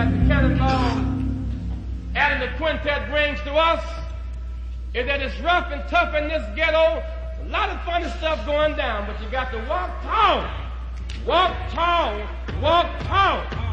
that the Cannonball and the quintet brings to us is that it's rough and tough in this ghetto. A lot of funny stuff going down, but you got to walk tall, walk tall, walk tall.